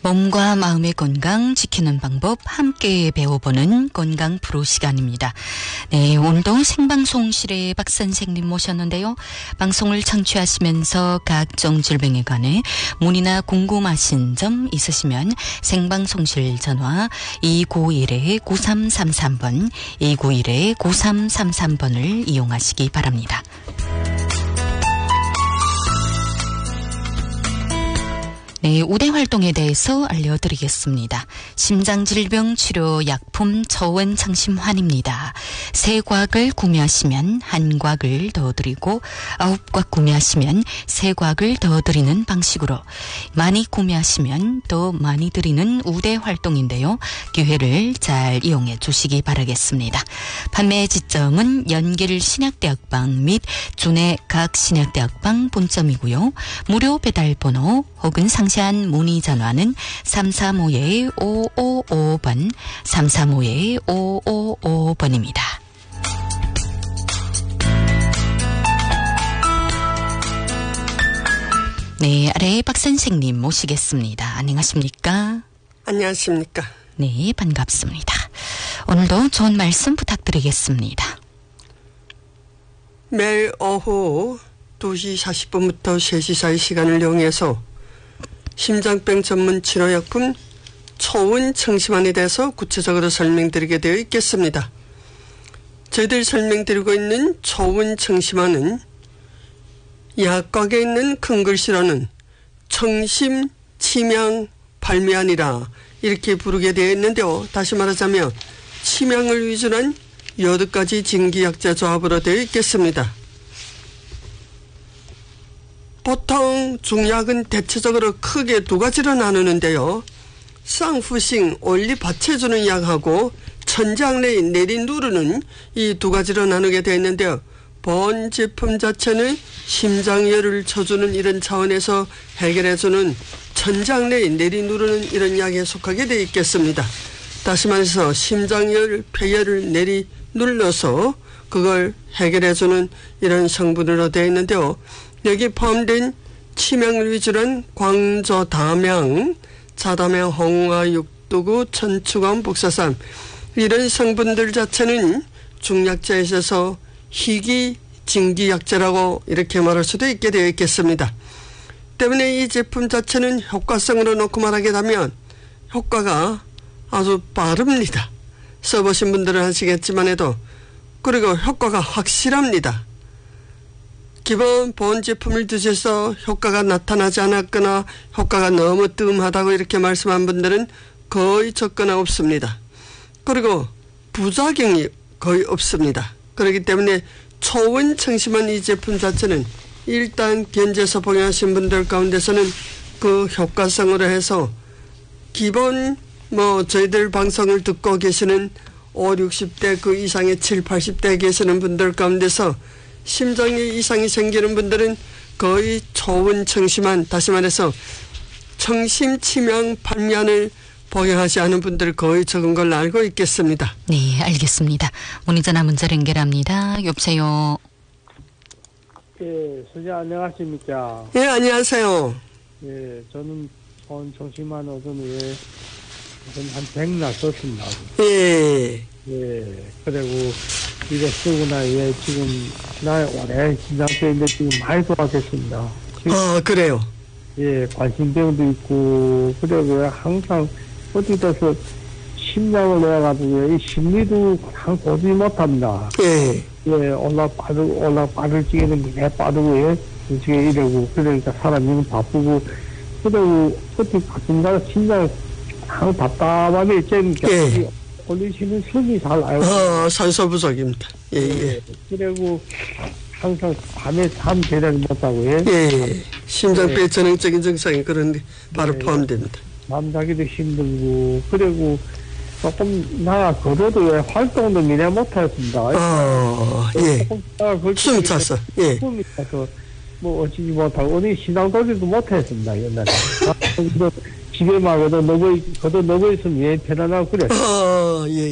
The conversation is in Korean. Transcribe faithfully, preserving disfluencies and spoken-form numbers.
몸과 마음의 건강 지키는 방법 함께 배워보는 건강 프로 시간입니다. 네, 오늘도 생방송실에 박 선생님 모셨는데요. 방송을 청취하시면서 각종 질병에 관해 문의나 궁금하신 점 있으시면 생방송실 전화 이구일 구삼삼삼 번, 이구일 구삼삼삼 번을 이용하시기 바랍니다. 네, 우대 활동에 대해서 알려드리겠습니다. 심장질병 치료 약품 저원창심환입니다. 세 곽을 구매하시면 한 곽을 더 드리고 아홉 곽 구매하시면 세 곽을 더 드리는 방식으로 많이 구매하시면 더 많이 드리는 우대 활동인데요. 기회를 잘 이용해 주시기 바라겠습니다. 판매 지점은 연길신약대학방 및 준해 각 신약대학방 본점이고요. 무료 배달 번호 혹은 상시 한 문의 전화는 삼삼오 오오오 번, 삼삼오 오오오 번입니다. 네, 아래 박 선생님 모시겠습니다. 안녕하십니까? 안녕하십니까? 네, 반갑습니다. 오늘도 좋은 말씀 부탁드리겠습니다. 매일 오후 두 시 사십 분부터 세 시 사이 시간을 이용해서 심장병 전문 치료약품 초운청심환에 대해서 구체적으로 설명드리게 되어 있겠습니다. 저희들 설명드리고 있는 초운청심환은 약곽에 있는 큰 글씨로는 청심, 치명, 발미안이라 이렇게 부르게 되어 있는데요. 다시 말하자면 치명을 위주로 한 여덟 가지 진기약재 조합으로 되어 있겠습니다. 보통 중약은 대체적으로 크게 두 가지로 나누는데요. 쌍푸싱, 올리 받쳐주는 약하고 천장내에 내리 누르는 이 두 가지로 나누게 되어 있는데요. 본 제품 자체는 심장열을 쳐주는 이런 차원에서 해결해주는 천장내에 내리 누르는 이런 약에 속하게 되어 있겠습니다. 다시 말해서 심장열, 폐열을 내리 눌러서 그걸 해결해주는 이런 성분으로 되어 있는데요. 여기 포함된 치명을 위주로 한 광저, 담양, 자담양, 홍화, 육두구, 천추감, 복사삼 이런 성분들 자체는 중약자에 있어서 희귀 진기약재라고 이렇게 말할 수도 있게 되어 있겠습니다. 때문에 이 제품 자체는 효과성으로 놓고 말하게 되면 효과가 아주 빠릅니다. 써보신 분들은 아시겠지만 해도 그리고 효과가 확실합니다. 기본 본 제품을 드셔서 효과가 나타나지 않았거나 효과가 너무 뜸하다고 이렇게 말씀한 분들은 거의 적거나 없습니다. 그리고 부작용이 거의 없습니다. 그렇기 때문에 초운청심환 이 제품 자체는 일단 견제서 복용하신 분들 가운데서는 그 효과성으로 해서 기본 뭐 저희들 방송을 듣고 계시는 오십, 육십 대 그 이상의 칠십, 팔십 대 계시는 분들 가운데서 심장에 이상이 생기는 분들은 거의 초운청심환, 다시 말해서 청심, 치명, 발미안을 복용하지 않은 분들 거의 적은 걸로 알고 있겠습니다. 네, 알겠습니다. 문의전화 문자로 연결합니다. 여보세요. 예, 선생님 안녕하십니까? 예, 안녕하세요. 예, 저는 초운청심환 어떤 후에 한 백나 썼습니다. 예. 예, 그리고 이거 쓰고 나에 지금 지난 오래 심장병인데 지금 많이 좋아졌습니다. 아, 그래요? 예, 관심병도 있고, 그리고 항상 어디 가서 심장을 내가지고 이 심리도 참 고지 못합니다. 예. 예, 올라 빠르고, 올라 빠르지게는 내 빠르고, 예, 이게 이러고, 그러니까 사람이 바쁘고, 그리고 어디 가끔가다 심장을 항상 답답하게 있자니까. 예. 올리시는 숨이 잘 나요. 아, 산소 부족입니다. 예, 예. 그리고 항상 밤에 잠 제대로 못하고, 예. 예. 심장병 전형적인 증상이 그런데 바로 예. 포함됩니다. 잠 자기도 힘들고, 그리고 조금 나 걸어도 왜 활동도 미래 못했습니다. 아, 예. 숨이 찼어. 예. 숨이 차서 뭐 어찌지 못하고, 어디 시장 돌지도 못했습니다, 옛날에. 집에 막 걷어 넘어, 걷어 넘어 있으면 예, 편안하고 그래. 아, 예.